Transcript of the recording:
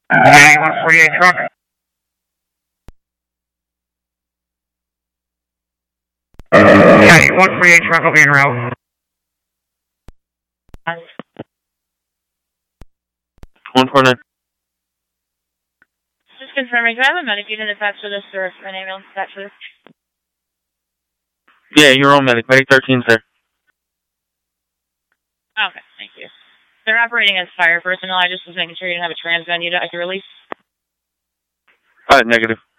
County 148 truck. County 148 truck will be en route. 149. Just confirming, do I have a medic unit attached to this or an ambulance attached to this? Yeah, your own medic. Medic 13's there. Okay, thank you. They're operating as fire personnel. I just was making sure you didn't have a trans venue to release. Negative.